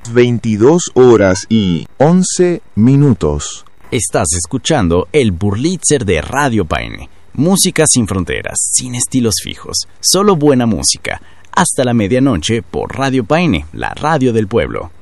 22:11. Estás escuchando el Burlitzer de Radio Paine. Música sin fronteras, sin estilos fijos, solo buena música. Hasta la medianoche por Radio Paine, la radio del pueblo.